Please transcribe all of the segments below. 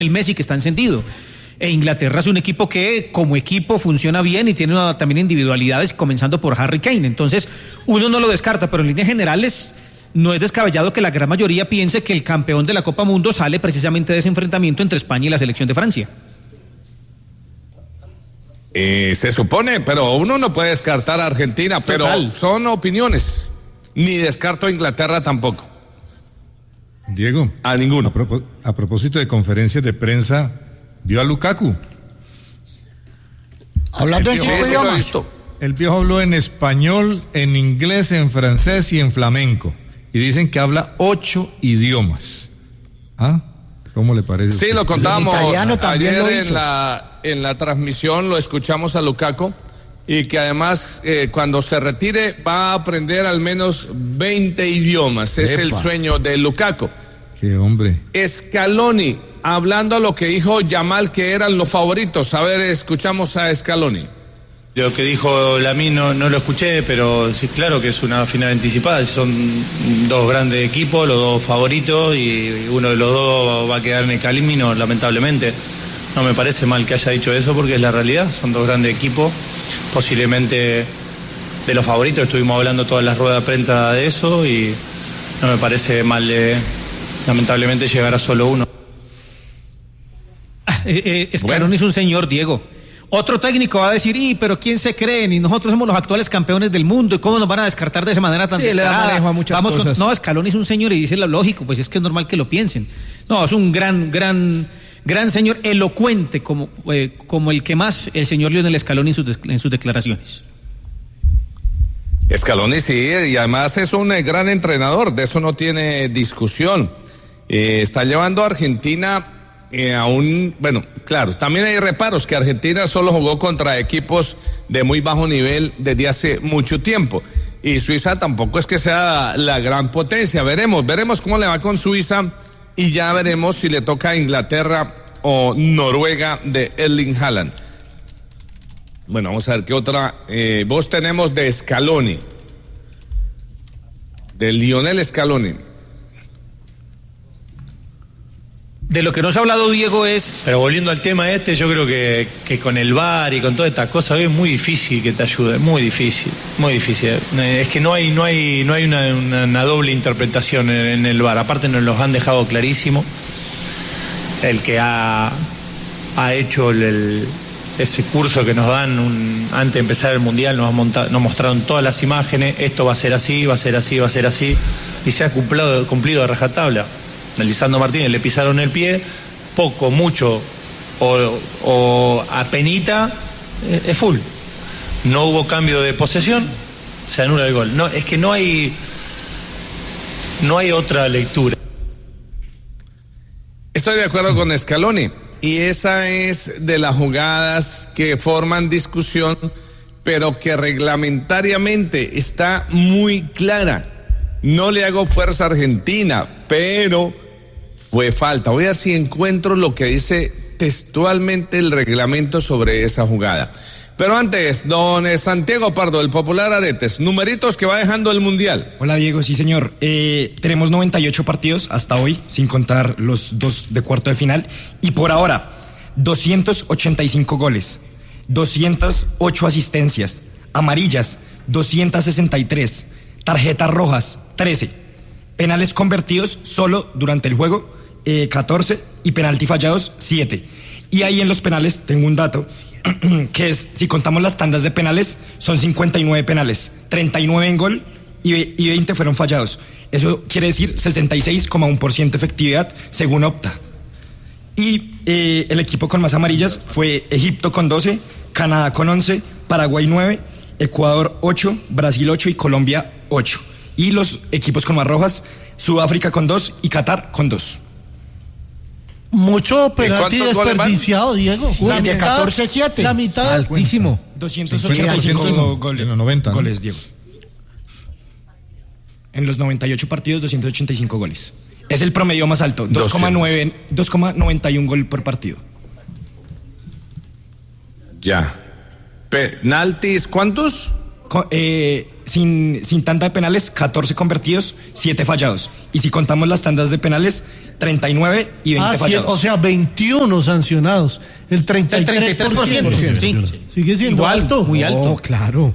Messi, que está encendido. E Inglaterra es un equipo que como equipo funciona bien y tiene también individualidades, comenzando por Harry Kane. Entonces uno no lo descarta, pero en líneas generales no es descabellado que la gran mayoría piense que el campeón de la Copa Mundo sale precisamente de ese enfrentamiento entre España y la selección de Francia. Se supone, pero uno no puede descartar a Argentina. Total. Pero son opiniones. Ni descarto a Inglaterra tampoco. Diego. A ninguno. A propósito de conferencias de prensa, ¿vio a Lukaku? Hablando en 5 idiomas. El viejo habló en español, en inglés, en francés y en flamenco. Y dicen que habla 8 idiomas. ¿Ah? ¿Cómo le parece? Sí, lo contábamos ayer en la transmisión, lo escuchamos a Lukaku, y que además cuando se retire va a aprender al menos 20 idiomas. Es el sueño de Lukaku. ¡Qué hombre! Scaloni, hablando a lo que dijo Yamal, que eran los favoritos. A ver, escuchamos a Scaloni. Lo que dijo Lamine no lo escuché, pero sí, claro que es una final anticipada. Son dos grandes equipos, los dos favoritos, y uno de los dos va a quedar en el camino, lamentablemente. No me parece mal que haya dicho eso, porque es la realidad. Son dos grandes equipos, posiblemente de los favoritos. Estuvimos hablando todas las ruedas de prensa de eso, y no me parece mal, lamentablemente, llegar a solo uno. Scaloni es un señor, Diego. Otro técnico va a decir, pero ¿quién se creen? Y nosotros somos los actuales campeones del mundo, ¿y cómo nos van a descartar de esa manera tan descarada? Le da manejo a muchas cosas. No, Scaloni es un señor y dice lo lógico, pues es que es normal que lo piensen. No, es un gran señor, elocuente, como el que más, el señor Lionel Scaloni en sus declaraciones. Scaloni sí, y además es un gran entrenador, de eso no tiene discusión. Está llevando a Argentina bueno, claro, también hay reparos, que Argentina solo jugó contra equipos de muy bajo nivel desde hace mucho tiempo, y Suiza tampoco es que sea la gran potencia. Veremos cómo le va con Suiza, y ya veremos si le toca a Inglaterra o Noruega de Erling Haaland. Bueno, vamos a ver qué otra voz tenemos de Scaloni, de Lionel Scaloni. De lo que nos ha hablado Diego es... Pero volviendo al tema yo creo que con el VAR y con todas estas cosas es muy difícil que te ayude, muy difícil. Es que no hay una doble interpretación en el VAR. Aparte nos los han dejado clarísimo. El que ha hecho ese curso que nos dan antes de empezar el Mundial, nos mostraron todas las imágenes, esto va a ser así, va a ser así, va a ser así, y se ha cumplido a rajatabla. A Lisandro Martínez le pisaron el pie, poco, mucho o apenita, es full. No hubo cambio de posesión, se anula el gol. No, es que no hay otra lectura. Estoy de acuerdo con Scaloni, y esa es de las jugadas que forman discusión, pero que reglamentariamente está muy clara. No le hago fuerza a Argentina, pero fue falta. Voy a ver si encuentro lo que dice textualmente el reglamento sobre esa jugada. Pero antes, don Santiago Pardo, del Popular Aretes, numeritos que va dejando el Mundial. Hola Diego, sí señor. Tenemos 98 partidos hasta hoy, sin contar los 2 de cuarto de final. Y por ahora, 285 goles, 208 asistencias, amarillas, 263, tarjetas rojas, 13, penales convertidos solo durante el juego, 14, y penalti fallados, 7. Y ahí en los penales tengo un dato, que es, si contamos las tandas de penales, son 59 penales, 39 en gol y 20 fueron fallados. Eso quiere decir 66,1% efectividad según Opta. Y el equipo con más amarillas fue Egipto con 12, Canadá con 11, Paraguay 9, Ecuador 8, Brasil 8 y Colombia 8. Y los equipos con más rojas, Sudáfrica con 2 y Qatar con 2. Mucho penalti desperdiciado, Diego. 14-7. La mitad. Altísimo. 285 goles. En los 90. Goles, Diego. En los 98 partidos, 285 goles. Es el promedio más alto. 2,91 gol por partido. Ya. ¿Penaltis cuántos? Sin tanda de penales, 14 convertidos, 7 fallados. Y si contamos las tandas de penales, 39 y 20 fallados. O sea, 21 sancionados. El 33%. Sí. Sigue siendo igual, alto. muy alto. Claro.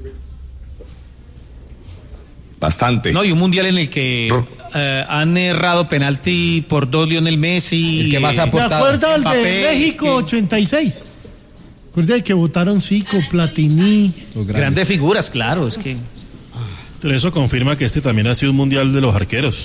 Bastante. No, y un mundial en el que han errado penalti por 2 Lionel Messi. El que más ha ¿Me aportado. acuerda el de Mbappé, México 86? ¿Recuerda el que votaron Zico, Platini? Grandes figuras, claro, es que... Pero eso confirma que este también ha sido un mundial de los arqueros.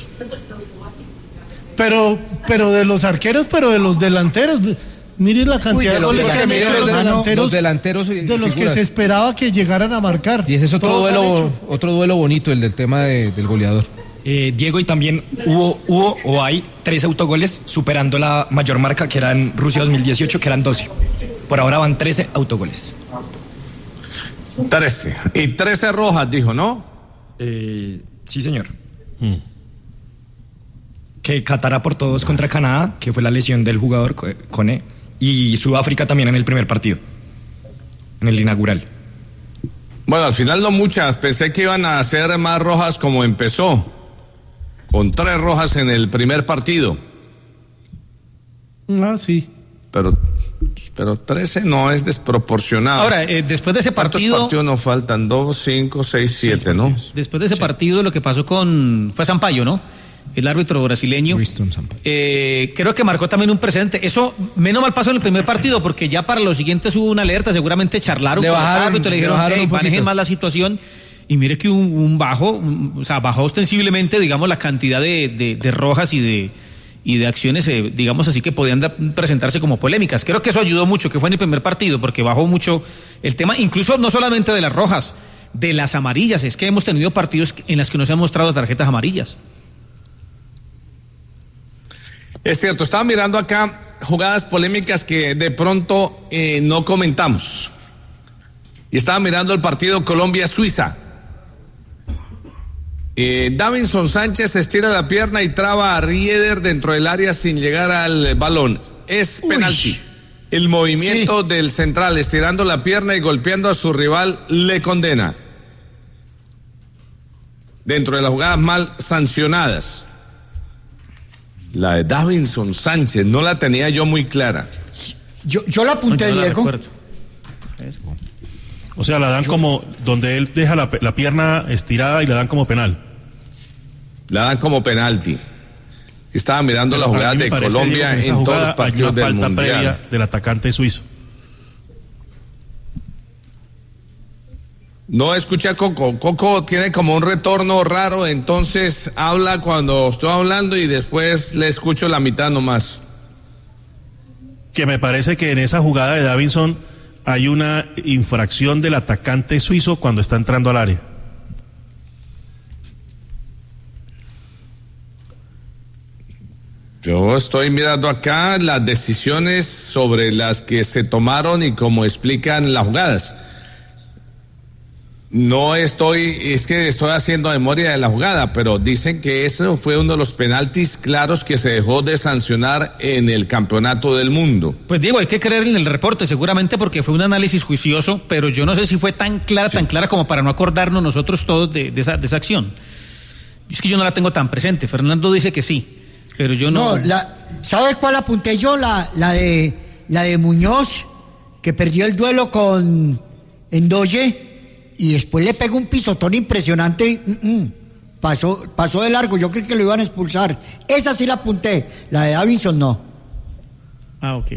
Pero de los arqueros, pero de los delanteros. Miren la cantidad de goles que han hecho los delanteros de los que se esperaba que llegaran a marcar. Y ese es otro duelo bonito, el del tema del goleador. Diego, y también hubo hay 13 autogoles, superando la mayor marca que era en Rusia 2018, que eran 12. Por ahora van 13 autogoles. 13. Y 13 rojas, dijo, ¿no? Sí, señor. Que Qatar aportó 2 contra Canadá, que fue la lesión del jugador Kone, y Sudáfrica también en el primer partido, en el inaugural. Bueno, al final no muchas, pensé que iban a hacer más rojas como empezó, con 3 rojas en el primer partido. Sí. Pero 13 no es desproporcionado. Ahora, después de ese partido... ¿Cuántos partidos nos faltan? 2, 5, 6, 7, ¿no? Después de ese partido, lo que pasó fue Sampaio, ¿no? El árbitro brasileño. Creo que marcó también un precedente. Eso, menos mal pasó en el primer partido, porque ya para los siguientes hubo una alerta, seguramente charlaron con los árbitros, le dijeron, manejen más la situación. Y mire que bajó ostensiblemente, digamos, la cantidad de rojas y de acciones, digamos así, que podían presentarse como polémicas. Creo que eso ayudó mucho, que fue en el primer partido, porque bajó mucho el tema, incluso no solamente de las rojas, de las amarillas. Es que hemos tenido partidos en los que nos han mostrado tarjetas amarillas. Es cierto, estaba mirando acá jugadas polémicas que de pronto no comentamos. Y estaba mirando el partido Colombia-Suiza. Davinson Sánchez estira la pierna y traba a Rieder dentro del área sin llegar al balón. Es penalti. El movimiento del central estirando la pierna y golpeando a su rival le condena. Dentro de las jugadas mal sancionadas. La de Davinson Sánchez no la tenía yo muy clara. Yo la apunté, Diego. O sea, la dan como donde él deja la pierna estirada y la dan como penal. La dan como penalti. Estaba mirando la jugada de Colombia en todos los partidos del Mundial. Falta previa del atacante suizo. No escucha a Coco. Coco tiene como un retorno raro, entonces habla cuando estoy hablando y después le escucho la mitad nomás. Que me parece que en esa jugada de Davinson hay una infracción del atacante suizo cuando está entrando al área. Yo estoy mirando acá las decisiones sobre las que se tomaron y cómo explican las jugadas. Es que estoy haciendo memoria de la jugada, pero dicen que ese fue uno de los penaltis claros que se dejó de sancionar en el Campeonato del Mundo. Pues Diego, hay que creer en el reporte, seguramente porque fue un análisis juicioso, pero yo no sé si fue tan clara como para no acordarnos nosotros todos de esa acción. Es que yo no la tengo tan presente. Fernando dice que sí, pero yo no. ¿Sabes cuál apunté yo? La de Muñoz, que perdió el duelo con Endoye. Y después le pegó un pisotón impresionante. Pasó de largo. Yo creí que lo iban a expulsar. Esa sí la apunté. La de Davinson no. Ok.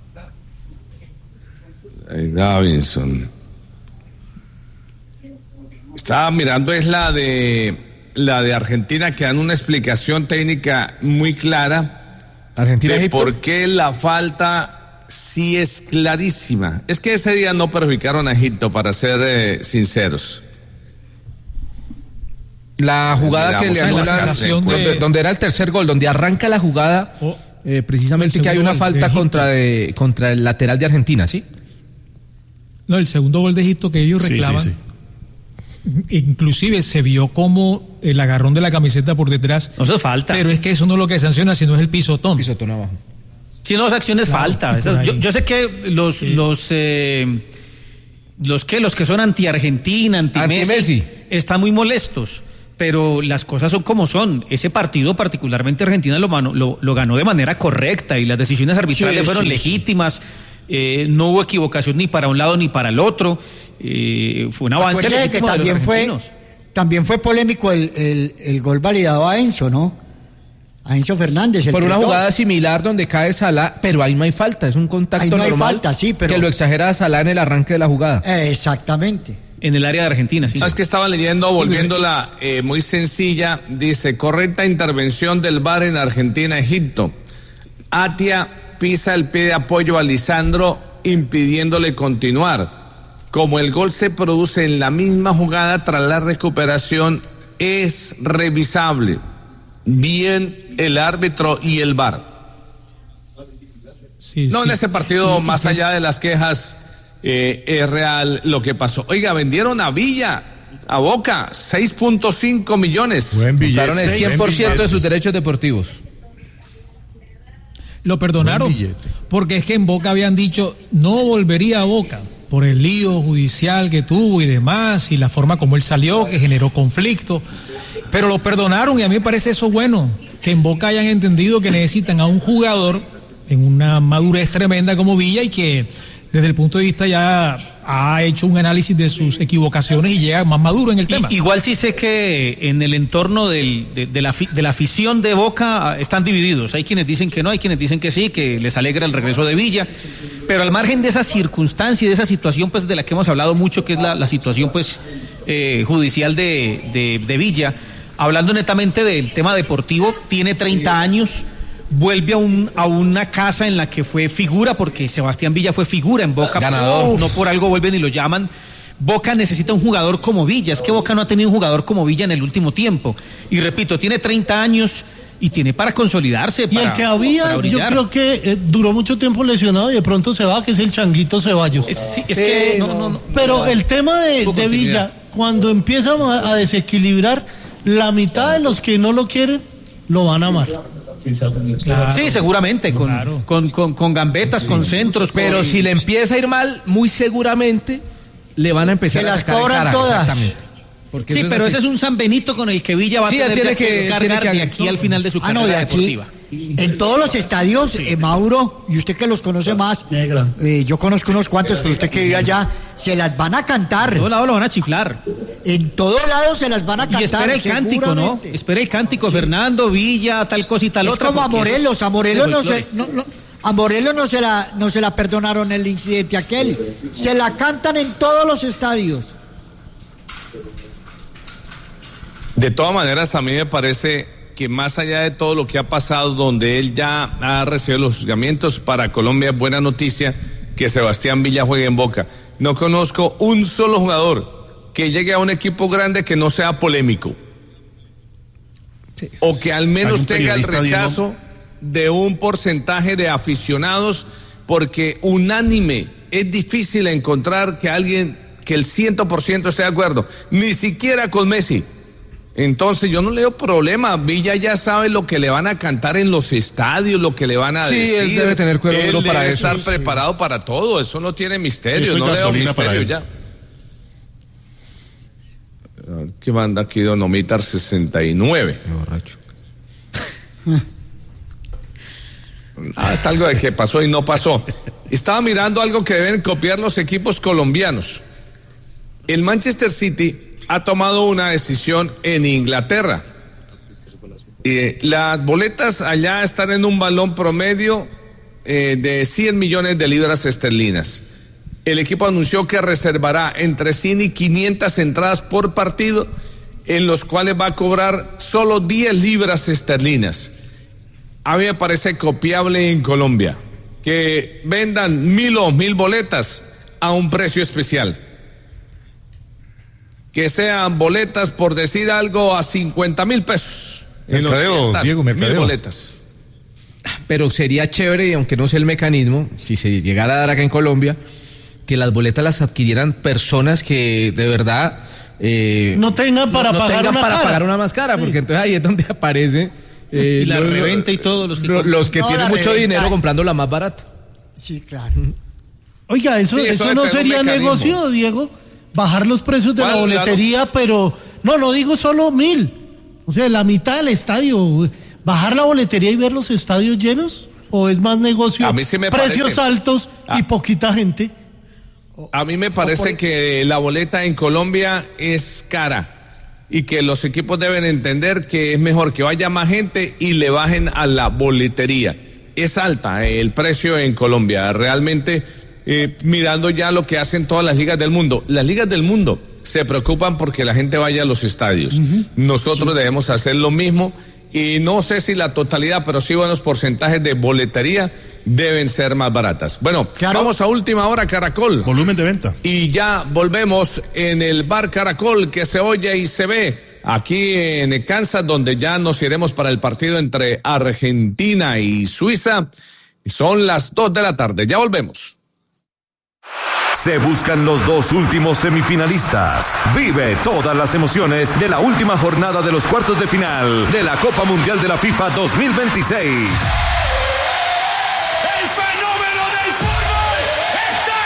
Davinson. Estaba mirando, es la de Argentina, que dan una explicación técnica muy clara. Argentina, de por qué la falta sí es clarísima. Es que ese día no perjudicaron a Egipto, para ser sinceros. La jugada que le anula, donde era el tercer gol, donde arranca la jugada, precisamente que hay una falta contra el lateral de Argentina, ¿sí? No, el segundo gol de Egipto que ellos reclaman. Sí. Inclusive se vio como el agarrón de la camiseta por detrás. No, eso falta. Pero es que eso no es lo que sanciona, sino es el pisotón. Pisotón abajo. Si no, acciones falta. Yo sé que los que son anti-Argentina, anti-Messi, están muy molestos. pero las cosas son como son. Ese partido, particularmente Argentina, lo ganó de manera correcta y las decisiones arbitrales fueron legítimas. No hubo equivocación ni para un lado ni para el otro. Fue un avance legítimo de los argentinos. También fue polémico el gol validado a Enzo, ¿no? A Enzo Fernández. Por una jugada similar donde cae Salah, pero ahí no hay falta, es un contacto normal. No hay falta, sí, pero... que lo exagera Salah en el arranque de la jugada. Exactamente. En el área de Argentina, sí. ¿Sabes qué estaba leyendo, volviéndola muy sencilla? Dice, correcta intervención del VAR en Argentina-Egipto. Atia pisa el pie de apoyo a Lisandro, impidiéndole continuar. Como el gol se produce en la misma jugada, tras la recuperación es revisable. Bien el árbitro y el VAR. Sí, no, sí. En ese partido, más allá de las quejas, es real lo que pasó. Oiga, vendieron a Villa, a Boca, 6.5 millones. Compraron el 100% de sus derechos deportivos. Lo perdonaron, porque es que en Boca habían dicho no volvería a Boca por el lío judicial que tuvo y demás, y la forma como él salió, que generó conflicto, pero lo perdonaron, y a mí me parece eso bueno, que en Boca hayan entendido que necesitan a un jugador en una madurez tremenda como Villa, y que desde el punto de vista ya ha hecho un análisis de sus equivocaciones y llega más maduro en el tema. Igual sí sé que en el entorno de la afición de Boca están divididos. Hay quienes dicen que no, hay quienes dicen que sí, que les alegra el regreso de Villa, pero al margen de esa circunstancia y de esa situación pues de la que hemos hablado mucho, que es la situación pues judicial de Villa, hablando netamente del tema deportivo, tiene 30 años, vuelve a una casa en la que fue figura, porque Sebastián Villa fue figura en Boca. Ganador. No por algo vuelven y lo llaman. Boca necesita un jugador como Villa. Es que Boca no ha tenido un jugador como Villa en el último tiempo. Y repito, tiene 30 años y tiene para consolidarse. Y el que había, yo creo que duró mucho tiempo lesionado y de pronto se va, que es el Changuito Ceballos. Pero el tema de Villa, cuando empieza a desequilibrar, la mitad de los que no lo quieren, lo van a amar. Claro. Sí, seguramente, con gambetas, con centros. Pero si le empieza a ir mal, muy seguramente le van a empezar a sacar cobran todas. Sí, pero ese es un San Benito con el que Villa va a tener que cargar de aquí al final de su carrera deportiva. En todos los estadios, Mauro, y usted que los conoce más, yo conozco unos cuantos, pero usted que vive allá, se las van a cantar. En todos lados lo van a chiflar. En todos lados se las van a cantar. Y espera el cántico, ¿no? Espera el cántico, sí. Fernando, Villa, tal cosa y tal otra. Es como a Morelos a Morelos no se la perdonaron el incidente aquel. Se la cantan en todos los estadios. De todas maneras, a mí me parece que más allá de todo lo que ha pasado, donde él ya ha recibido los juzgamientos, para Colombia es buena noticia que Sebastián Villa juegue en Boca. No conozco un solo jugador que llegue a un equipo grande que no sea polémico. Sí. O que al menos tenga el rechazo de un porcentaje de aficionados, porque unánime es difícil encontrar que alguien, que el 100% esté de acuerdo, ni siquiera con Messi. Entonces yo no le doy problema. Villa ya sabe lo que le van a cantar en los estadios, lo que le van a decir. Él debe tener cuero duro para debe eso. Estar preparado para todo. Eso no tiene misterio. No le doy misterio ya. ¿Qué manda aquí Don Omitar 69? Qué borracho. Es algo de que pasó y no pasó. Estaba mirando algo que deben copiar los equipos colombianos. El Manchester City ha tomado una decisión en Inglaterra. Las boletas allá están en un valor promedio de 100 millones de libras esterlinas. El equipo anunció que reservará entre 100 y 500 entradas por partido, en los cuales va a cobrar solo 10 libras esterlinas. A mí me parece copiable en Colombia que vendan 1,000 o 2,000 boletas a un precio especial. Que sean boletas, por decir algo, a 50,000 pesos. Diego, mercadeo. Boletas. Pero sería chévere, aunque no sé el mecanismo, si se llegara a dar acá en Colombia, que las boletas las adquirieran personas que de verdad no tengan para pagar una más cara, sí. Porque entonces ahí es donde aparece y la reventa y todos los que tienen mucho dinero comprando la más barata. Sí, claro. Oiga, eso no sería negocio, Diego. bajar los precios de la boletería, pero no digo solo 1.000, o sea, la mitad del estadio, bajar la boletería y ver los estadios llenos, o es más negocio, a mí sí me precios altos y poquita gente. A mí me parece que la boleta en Colombia es cara y que los equipos deben entender que es mejor que vaya más gente y le bajen a la boletería. Es alta el precio en Colombia, realmente mirando ya lo que hacen todas las ligas del mundo. Las ligas del mundo se preocupan porque la gente vaya a los estadios. Nosotros debemos hacer lo mismo y no sé si la totalidad, pero sí buenos porcentajes de boletería deben ser más baratas. Bueno, vamos a última hora, Caracol. Volumen de venta. Y ya volvemos en el bar Caracol, que se oye y se ve aquí en Kansas, donde ya nos iremos para el partido entre Argentina y Suiza. Son las 2 de la tarde. Ya volvemos. Se buscan los 2 últimos semifinalistas. Vive todas las emociones de la última jornada de los cuartos de final de la Copa Mundial de la FIFA 2026. ¡El fenómeno del fútbol está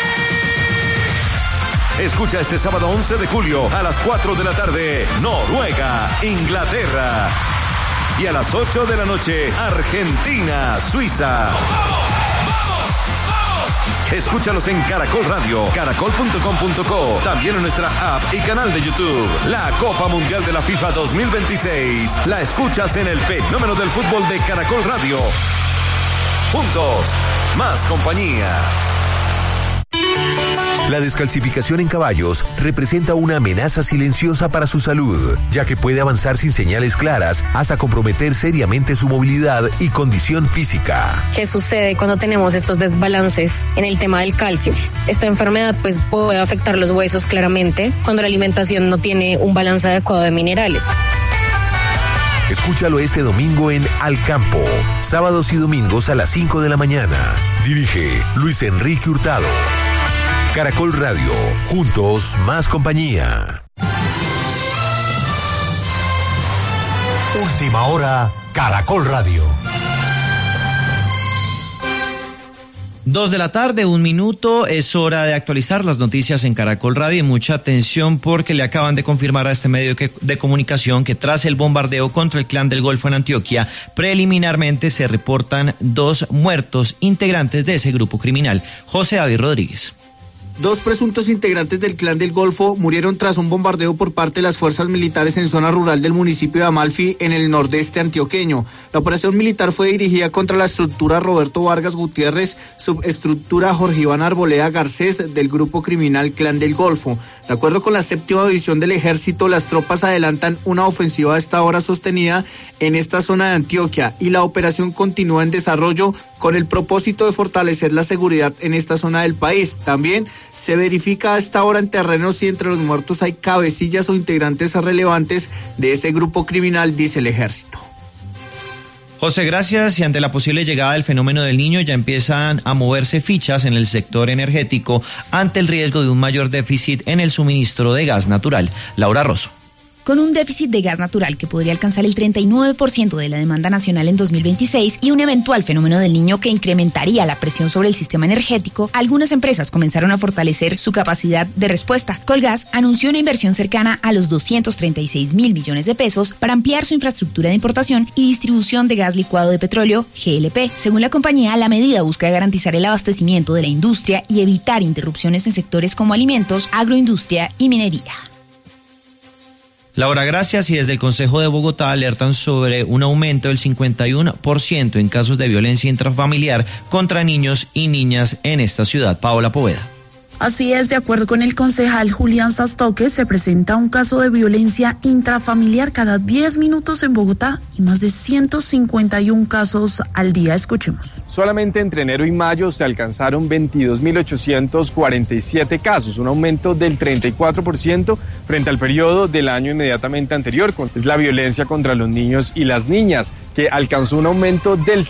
aquí! Escucha este sábado 11 de julio a las 4 de la tarde, Noruega, Inglaterra. Y a las 8 de la noche, Argentina, Suiza. Escúchalos en Caracol Radio, caracol.com.co, también en nuestra app y canal de YouTube. La Copa Mundial de la FIFA 2026. La escuchas en el fenómeno del fútbol de Caracol Radio. Juntos, más compañía. La descalcificación en caballos representa una amenaza silenciosa para su salud, ya que puede avanzar sin señales claras hasta comprometer seriamente su movilidad y condición física. ¿Qué sucede cuando tenemos estos desbalances en el tema del calcio? Esta enfermedad pues puede afectar los huesos claramente cuando la alimentación no tiene un balance adecuado de minerales. Escúchalo este domingo en Al Campo, sábados y domingos a las 5 de la mañana. Dirige Luis Enrique Hurtado. Caracol Radio, juntos más compañía. Última hora, Caracol Radio. 2 de la tarde, 1 minuto, es hora de actualizar las noticias en Caracol Radio y mucha atención porque le acaban de confirmar a este medio de comunicación que tras el bombardeo contra el Clan del Golfo en Antioquia, preliminarmente se reportan 2 muertos integrantes de ese grupo criminal. José David Rodríguez. 2 presuntos integrantes del Clan del Golfo murieron tras un bombardeo por parte de las fuerzas militares en zona rural del municipio de Amalfi, en el nordeste antioqueño. La operación militar fue dirigida contra la estructura Roberto Vargas Gutiérrez, subestructura Jorge Iván Arboleda Garcés del grupo criminal Clan del Golfo. De acuerdo con la 7ª División del Ejército, las tropas adelantan una ofensiva a esta hora sostenida en esta zona de Antioquia y la operación continúa en desarrollo con el propósito de fortalecer la seguridad en esta zona del país. También se verifica a esta hora en terreno si entre los muertos hay cabecillas o integrantes relevantes de ese grupo criminal, dice el Ejército. José, gracias. Y ante la posible llegada del fenómeno del Niño, ya empiezan a moverse fichas en el sector energético ante el riesgo de un mayor déficit en el suministro de gas natural. Laura Rosso. Con un déficit de gas natural que podría alcanzar el 39% de la demanda nacional en 2026 y un eventual fenómeno del Niño que incrementaría la presión sobre el sistema energético, algunas empresas comenzaron a fortalecer su capacidad de respuesta. Colgas anunció una inversión cercana a los 236.000 millones de pesos para ampliar su infraestructura de importación y distribución de gas licuado de petróleo, GLP. Según la compañía, la medida busca garantizar el abastecimiento de la industria y evitar interrupciones en sectores como alimentos, agroindustria y minería. Laura, gracias. Y desde el Consejo de Bogotá alertan sobre un aumento del 51% en casos de violencia intrafamiliar contra niños y niñas en esta ciudad. Paola Poveda. Así es, de acuerdo con el concejal Julián Sastoque, se presenta un caso de violencia intrafamiliar cada 10 minutos en Bogotá y más de 151 casos al día. Escuchemos. Solamente entre enero y mayo se alcanzaron 22.847 casos, un aumento del 34% frente al periodo del año inmediatamente anterior. Es la violencia contra los niños y las niñas, que alcanzó un aumento del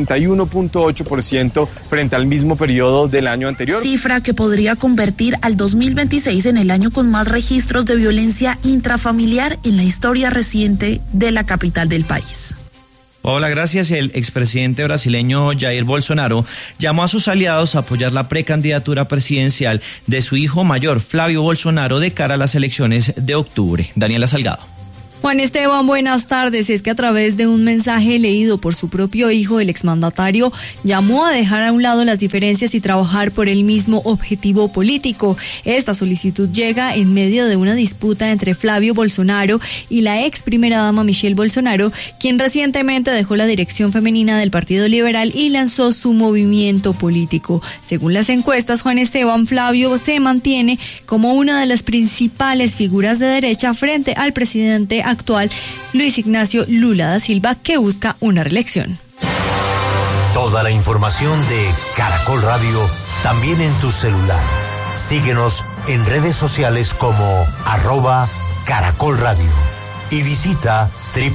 51.8% frente al mismo periodo del año anterior. Cifra que podría convertir al 2026 en el año con más registros de violencia intrafamiliar en la historia reciente de la capital del país. Paola, gracias. El expresidente brasileño Jair Bolsonaro llamó a sus aliados a apoyar la precandidatura presidencial de su hijo mayor, Flavio Bolsonaro, de cara a las elecciones de octubre. Daniela Salgado. Juan Esteban, buenas tardes. Es que a través de un mensaje leído por su propio hijo, el exmandatario llamó a dejar a un lado las diferencias y trabajar por el mismo objetivo político. Esta solicitud llega en medio de una disputa entre Flavio Bolsonaro y la ex primera dama Michelle Bolsonaro, quien recientemente dejó la dirección femenina del Partido Liberal y lanzó su movimiento político. Según las encuestas, Juan Esteban, Flavio se mantiene como una de las principales figuras de derecha frente al presidente actual Luis Ignacio Lula da Silva, que busca una reelección. Toda la información de Caracol Radio también en tu celular. Síguenos en redes sociales como @Caracol Radio y visita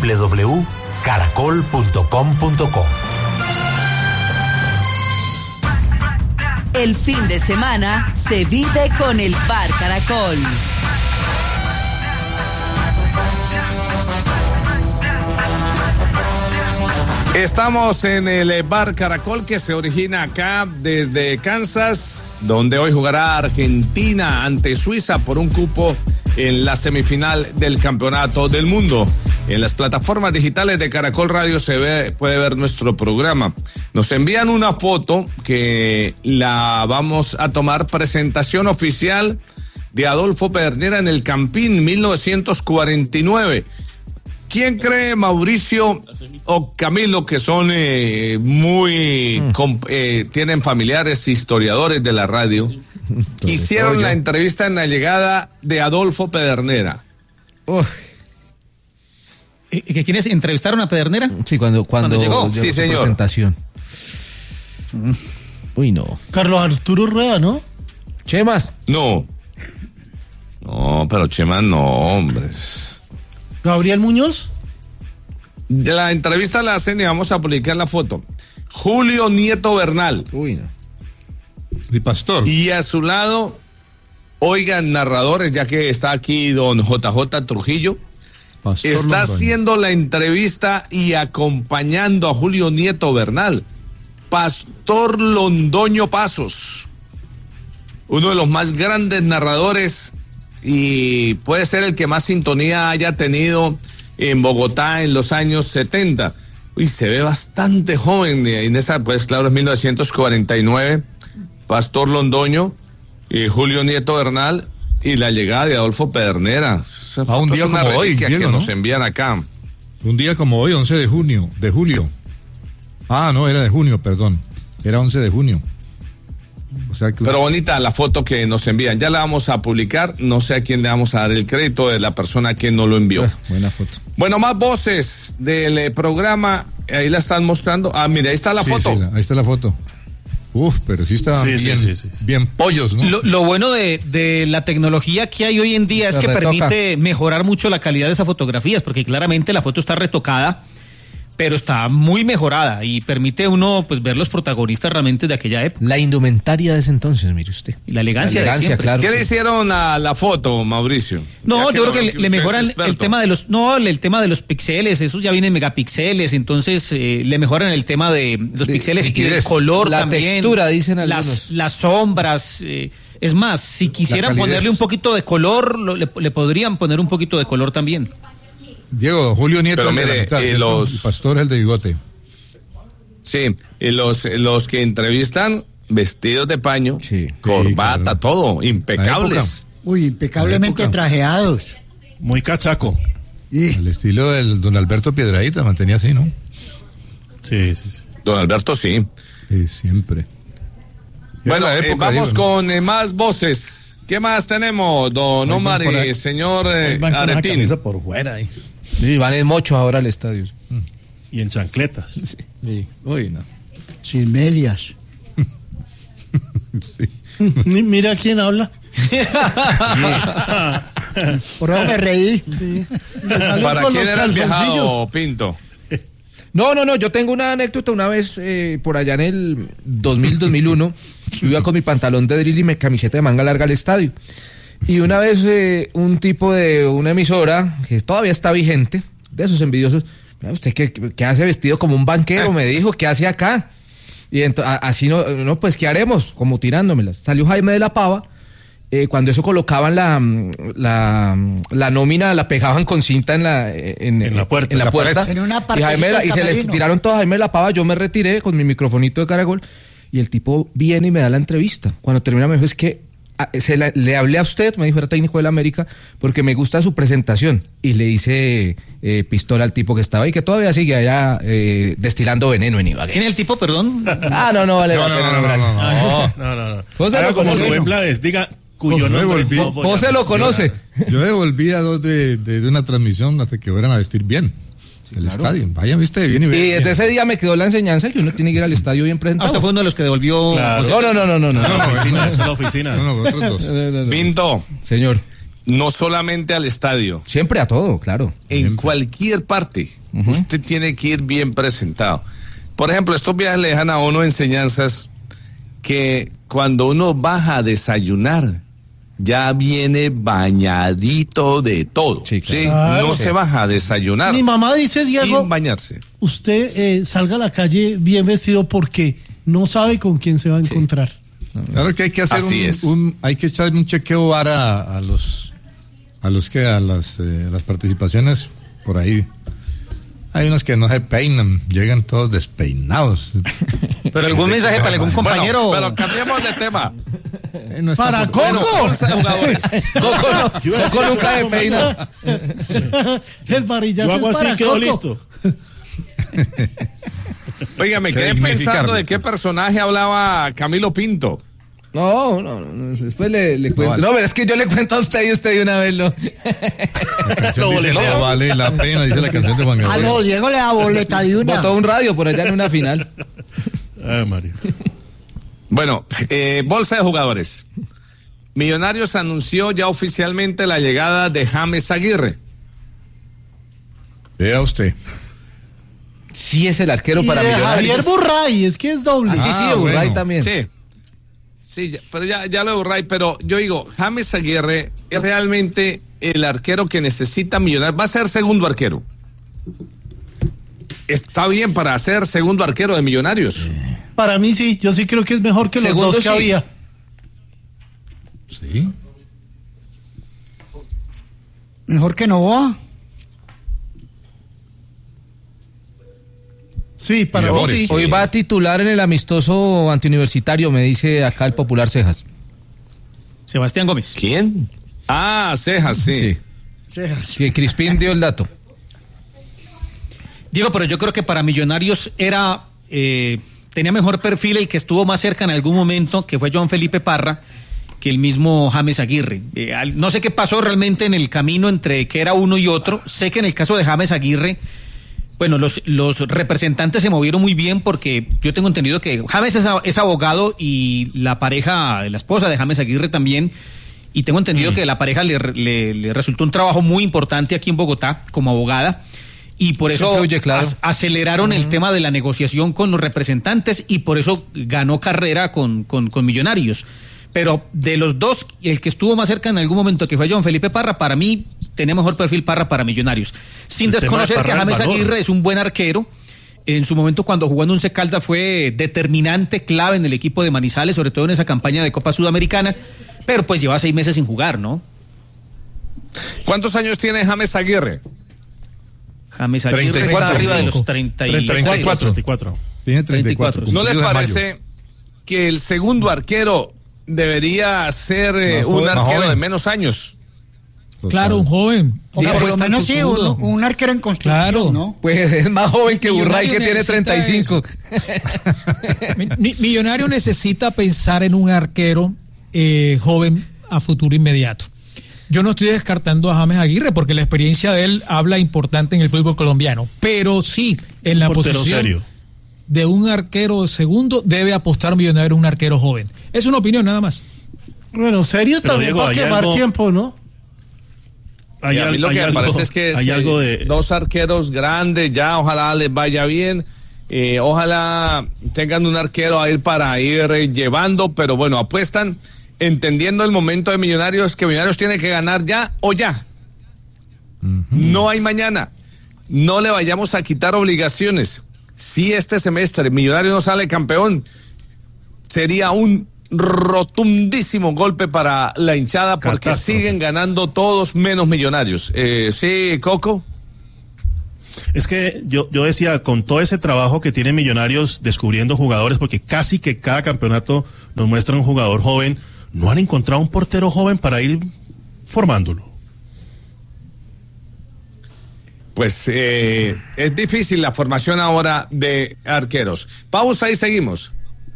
www.caracol.com.co. El fin de semana se vive con el Bar Caracol. Estamos en el Bar Caracol, que se origina acá desde Kansas, donde hoy jugará Argentina ante Suiza por un cupo en la semifinal del Campeonato del Mundo. En las plataformas digitales de Caracol Radio puede ver nuestro programa. Nos envían una foto que la vamos a tomar, presentación oficial de Adolfo Pedernera en el Campín 1949. ¿Quién cree, Mauricio o Camilo, que son tienen familiares historiadores de la radio, hicieron la entrevista en la llegada de Adolfo Pedernera? ¿Quiénes entrevistaron a Pedernera? Sí, cuando llegó. Sí, señor. Presentación. Uy, no. Carlos Arturo Rueda, ¿no? Chemas. No, pero Chemas no, hombres. ¿Gabriel Muñoz? De la entrevista la hacen y vamos a publicar la foto. Julio Nieto Bernal. Uy, no. El pastor. Y a su lado, oigan, narradores, ya que está aquí don JJ Trujillo. Pastor está Londoño. haciendo la entrevista y acompañando a Julio Nieto Bernal, Pastor Londoño Pasos, uno de los más grandes narradores y puede ser el que más sintonía haya tenido en Bogotá en los años 70. Uy, se ve bastante joven en esa, pues claro, es 1949, Pastor Londoño, Julio Nieto Bernal y la llegada de Adolfo Pedernera. Un día como hoy, que Diego, nos ¿no? envían acá. Un día como hoy, 11 de julio. Ah, no, era de junio, perdón. Era 11 de junio. O sea que... Pero bonita la foto que nos envían. Ya la vamos a publicar. No sé a quién le vamos a dar el crédito de la persona que nos lo envió. Buena foto. Bueno, más voces del programa. Ahí la están mostrando. Ah, mira, ahí está la foto. Sí, ahí está la foto. Pero sí está bien pollos, ¿no? Lo bueno de la tecnología que hay hoy en día es que permite mejorar mucho la calidad de esas fotografías, porque claramente la foto está retocada, pero está muy mejorada y permite uno pues ver los protagonistas realmente de aquella época. La indumentaria de ese entonces, mire usted. Y la elegancia de siempre. Claro. ¿Qué le hicieron a la foto, Mauricio? No, yo creo que le mejoran el tema de los píxeles, esos ya vienen megapíxeles, entonces le mejoran el tema de los píxeles y del color la también. La textura, dicen algunos. Las sombras, es más, si quisieran ponerle un poquito de color, le podrían poner un poquito de color también. Diego, Julio Nieto, pero mire, el pastor es el de bigote. Sí, y los que entrevistan vestidos de paño, corbata, claro. Todo, impecables. Uy, impecablemente trajeados. Muy cachaco. El estilo del don Alberto Piedradita mantenía así, ¿no? Sí. Don Alberto, sí. Sí, siempre. Bueno, vamos con más voces. ¿Qué más tenemos, don Omar y señor Aretín? Por fuera ahí. Sí, van en mocho ahora al estadio. Y en chancletas. Sí. Uy, no. Sin medias. Sí. Mira quién habla. Por eso me reí. Sí. ¿Para quién era el viajado, Pinto? No, yo tengo una anécdota una vez por allá en el 2001, iba con mi pantalón de drill y mi camiseta de manga larga al estadio. Y una vez un tipo de una emisora, que todavía está vigente, de esos envidiosos, Usted que hace vestido como un banquero, me dijo, ¿qué hace acá? Y así no, pues, ¿qué haremos? Como tirándomelas. Salió Jaime de la Pava, cuando eso colocaban la nómina, la pegaban con cinta en la puerta. En una parte y se les tiraron todos a Jaime de la Pava, yo me retiré con mi microfonito de Caracol, y el tipo viene y me da la entrevista. Cuando termina me dijo, es que le hablé a usted, me dijo, era técnico del América, porque me gusta su presentación, y le hice pistola al tipo que estaba ahí, que todavía sigue allá destilando veneno en Ibagué. ¿Quién es el tipo, perdón? No, vale la pena. No. Ahora como Rubén Blades, diga, cuyo nombre José lo conoce. Yo devolví a dos de una transmisión hasta que fueran a vestir bien. El estadio, vayan, viste, bien y bien. Y desde ese día me quedó la enseñanza que uno tiene que ir al estadio bien presentado. Hasta fue uno de los que devolvió. Claro. No. Esa es la oficina. No, otros dos. Pinto. Señor. No solamente al estadio. Siempre a todo, claro. En cualquier parte. Usted tiene que ir bien presentado. Por ejemplo, estos viajes le dejan a uno enseñanzas que cuando uno baja a desayunar, ya viene bañadito de todo. Sí, claro. ¿Sí? Claro. No se baja a desayunar. Mi mamá dice, Diego, sin bañarse. Usted salga a la calle bien vestido porque no sabe con quién se va a encontrar. Claro que hay que hacer hay que echar un chequeo vara a las participaciones por ahí. Hay unos que no se peinan, llegan todos despeinados. Pero algún mensaje para algún compañero. Bueno, pero cambiemos de tema. ¡Para Coco! Bolsa de jugadores. Coco nunca se peina. El varillazo. Yo hago así, quedó listo. Oiga, me quedé pensando de qué personaje hablaba Camilo Pinto. No, después le cuento. No, pero es que yo le cuento a usted y usted de una vez La canción dice, no vale la pena, dice la canción de Juan Gabriel. No, Diego le da boleta de una. Botó un radio por allá en una final. Mario. Bueno, bolsa de jugadores. Millonarios anunció ya oficialmente la llegada de James Aguirre. Vea usted. Sí, es el arquero para Millonarios. Javier Burray, es que es doble. Sí, Burray también. Sí, pero ya lo de Burray, pero yo digo, James Aguirre es realmente el arquero que necesita Millonarios. Va a ser segundo arquero. Está bien para ser segundo arquero de Millonarios. Para mí sí, yo sí creo que es mejor que los dos que había. Sí. Mejor que Novoa. Sí, para mí sí. Hoy va a titular en el amistoso antiuniversitario, me dice acá el popular Cejas. Sebastián Gómez. ¿Quién? Cejas, sí. Cejas. Que Crispín dio el dato. Diego, pero yo creo que para Millonarios tenía mejor perfil el que estuvo más cerca en algún momento, que fue Joan Felipe Parra, que el mismo James Aguirre. No sé qué pasó realmente en el camino entre que era uno y otro. Sé que en el caso de James Aguirre, bueno, los representantes se movieron muy bien porque yo tengo entendido que James es abogado y la esposa de James Aguirre también, y tengo entendido que la pareja le resultó un trabajo muy importante aquí en Bogotá como abogada. Y por eso aceleraron el tema de la negociación con los representantes y por eso ganó carrera con Millonarios. Pero de los dos, el que estuvo más cerca en algún momento, que fue Joan Felipe Parra, para mí tenía mejor perfil Parra para Millonarios. Sin desconocer que James Aguirre es un buen arquero. En su momento, cuando jugó en Once Caldas, fue determinante, clave en el equipo de Manizales, sobre todo en esa campaña de Copa Sudamericana. Pero pues lleva 6 meses sin jugar, ¿no? ¿Cuántos años tiene James Aguirre? James Aguirre 34, está arriba de los 34. Tiene 34. ¿No les parece que el segundo arquero debería ser un arquero de menos años? Claro, un joven. Por lo menos sí, un arquero en construcción, claro, ¿no? Pues es más joven que Burray, que tiene 35. Millonario necesita pensar en un arquero joven a futuro inmediato. Yo no estoy descartando a James Aguirre porque la experiencia de él habla importante en el fútbol colombiano, pero sí, en la posición de un arquero segundo debe apostar Millonario un arquero joven. Es una opinión nada más. Bueno, serio también para quemar tiempo, ¿no? A mí lo que me parece es que dos arqueros grandes ya, ojalá les vaya bien, ojalá tengan un arquero a ir para ir llevando, pero bueno, apuestan entendiendo el momento de Millonarios, que Millonarios tiene que ganar ya o ya. No hay mañana. no le vayamos a quitar obligaciones. Si este semestre Millonarios no sale campeón, sería un rotundísimo golpe para la hinchada porque catástrofe. Siguen ganando todos menos Millonarios. Sí, Coco. Es que yo decía, con todo ese trabajo que tiene Millonarios descubriendo jugadores, porque casi que cada campeonato nos muestra un jugador joven, no han encontrado un portero joven para ir formándolo. Pues es difícil la formación ahora de arqueros. Pausa y seguimos.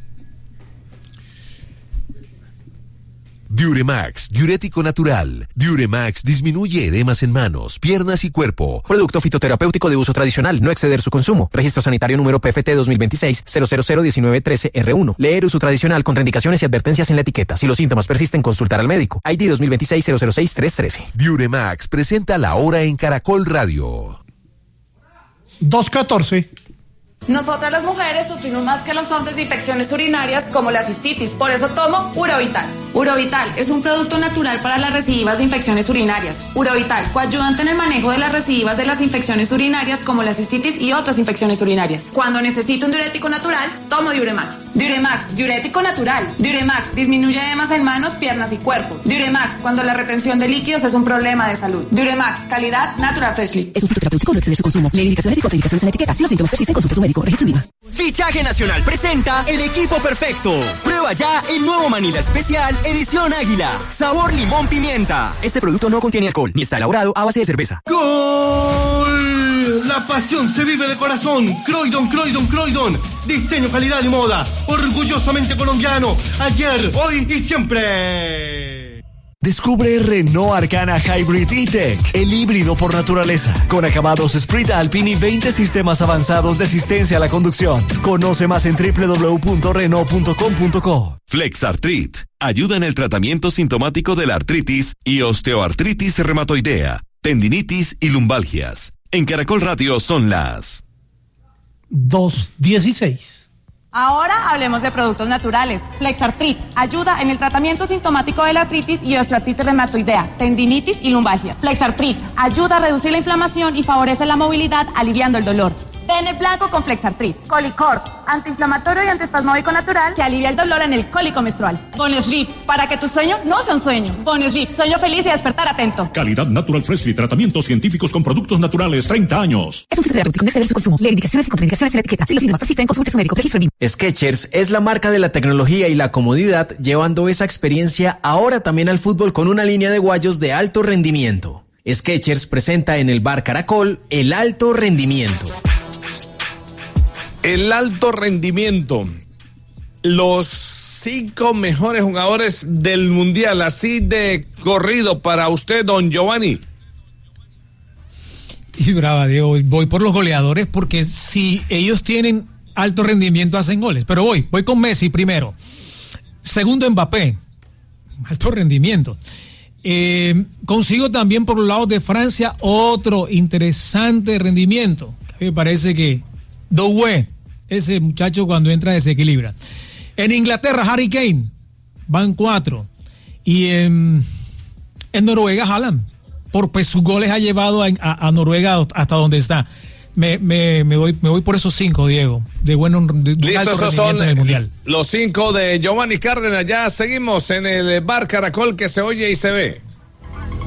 Diuremax, diurético natural. Diuremax disminuye edemas en manos, piernas y cuerpo. Producto fitoterapéutico de uso tradicional, no exceder su consumo. Registro sanitario número PFT 2026-0001913-R1. Leer uso tradicional, contraindicaciones y advertencias en la etiqueta. Si los síntomas persisten, consultar al médico. ID 2026-006-313. Diuremax presenta La Hora en Caracol Radio. 2:14. Nosotras las mujeres sufrimos más que los hombres de infecciones urinarias como la cistitis, por eso tomo Urovital. Urovital es un producto natural para las recidivas de infecciones urinarias. Urovital, coayudante en el manejo de las recidivas de las infecciones urinarias como la cistitis y otras infecciones urinarias. Cuando necesito un diurético natural, tomo Diuremax. Diuremax, diurético natural. Diuremax, disminuye edemas en manos, piernas y cuerpo. Diuremax, cuando la retención de líquidos es un problema de salud. Diuremax, calidad Natural Freshly. Es un fitoterapéutico, no exceder su consumo. Leer indicaciones y contraindicaciones en la etiqueta. Si los síntomas persisten, consulte a su médico. Registro IVA. Fichaje Nacional presenta el equipo perfecto. Prueba ya el nuevo Manila Especial Edición Águila. Sabor limón pimienta. Este producto no contiene alcohol ni está elaborado a base de cerveza. ¡Gol! La pasión se vive de corazón. Croydon. Diseño, calidad y moda. Orgullosamente colombiano. Ayer, hoy y siempre. Descubre Renault Arcana Hybrid E-Tech, el híbrido por naturaleza, con acabados Sprint Alpine y 20 sistemas avanzados de asistencia a la conducción. Conoce más en www.renault.com.co. Flexartrit ayuda en el tratamiento sintomático de la artritis y osteoartritis reumatoidea, tendinitis y lumbalgias. En Caracol Radio son las 2:16. Ahora hablemos de productos naturales. Flexartrit ayuda en el tratamiento sintomático de la artritis y osteoartritis reumatoidea, tendinitis y lumbalgia. Flexartrit ayuda a reducir la inflamación y favorece la movilidad, aliviando el dolor. Ten el blanco con Flexartrit. Colicort, antiinflamatorio y antiespasmódico natural que alivia el dolor en el cólico menstrual. Bonesleep, para que tu sueño no sea un sueño. Bonesleep, sueño feliz y despertar atento. Calidad Natural Freshly, tratamientos científicos con productos naturales, 30 años. Es un fitoterapéutico, no exceder su consumo. Leer indicaciones y contraindicaciones en la etiqueta. Si los síntomas persisten, consulte a su médico. Registro IVA. Skechers es la marca de la tecnología y la comodidad, llevando esa experiencia ahora también al fútbol con una línea de guayos de alto rendimiento. Skechers presenta en el Bar Caracol el alto rendimiento. El alto rendimiento. Los 5 mejores jugadores del Mundial, así de corrido para usted, don Giovanni. Y brava, Diego, voy por los goleadores porque si ellos tienen alto rendimiento hacen goles. Pero voy con Messi primero. Segundo, Mbappé. Alto rendimiento. Consigo también por los lados de Francia otro interesante rendimiento. Me parece que Doué, ese muchacho cuando entra desequilibra. En Inglaterra, Harry Kane, van 4. Y en Noruega, Haaland, por sus goles ha llevado a Noruega hasta donde está. Me voy por esos 5, Diego, de alto rendimiento en el Mundial. Los 5 de Giovanni Cárdenas. Ya seguimos en el Bar Caracol que se oye y se ve.